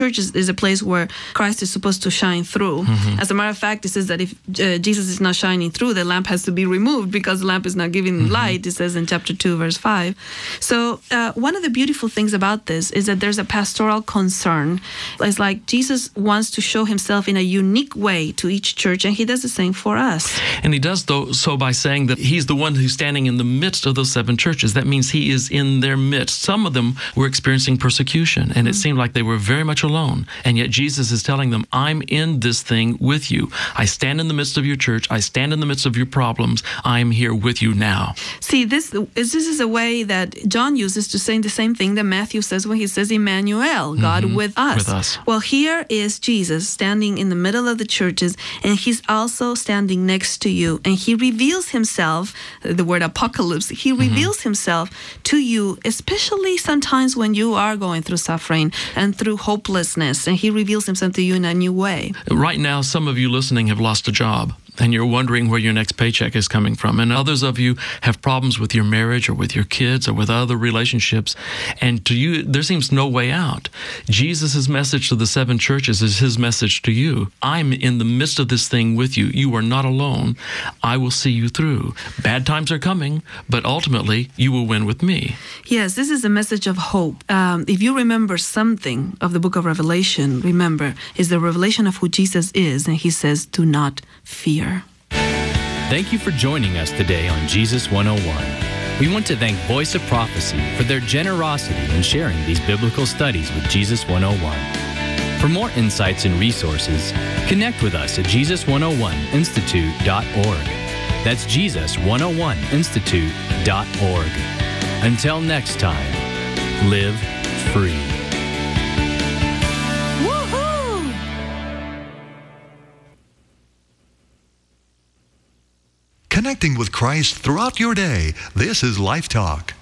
church is a place where Christ is supposed to shine through. As a matter of fact, it says that if Jesus is not shining through, the lamp has to be removed because the lamp is not giving light, it says in chapter 2, verse 5. So one of the beautiful things about this is that there's a pastoral concern. It's like Jesus wants to show himself in a unique way to each church, and he does the same for us. And he does so by saying that he's the one who's standing in the midst of those 7 churches. That means he is in their midst. Some of them were experiencing persecution, and it seemed like they were very much alone. And yet Jesus is telling them, I'm in this thing with you. I stand in the midst of your church. I stand in the midst of your problems. I'm here with you now. See, this is a way that John uses to say the same thing that Matthew says when he says Emmanuel, God with us. With us. Well, here is Jesus standing in the middle of the churches, and he's also standing next to you. And he reveals himself, the word apocalypse, he reveals himself to you, especially sometimes when you are going through suffering and through hopelessness. And he reveals himself to you in a new way. Right now, some of you listening have lost a job, and you're wondering where your next paycheck is coming from. And others of you have problems with your marriage or with your kids or with other relationships. And to you, there seems no way out. Jesus' message to the 7 churches is his message to you. I'm in the midst of this thing with you. You are not alone. I will see you through. Bad times are coming, but ultimately you will win with me. Yes, this is a message of hope. If you remember something of the book of Revelation, remember, is the revelation of who Jesus is. And he says, do not fear. Thank you for joining us today on Jesus 101. We want to thank Voice of Prophecy for their generosity in sharing these biblical studies with Jesus 101. For more insights and resources, connect with us at Jesus101institute.org. That's Jesus101institute.org. Until next time, live free. Connecting with Christ throughout your day. This is Life Talk.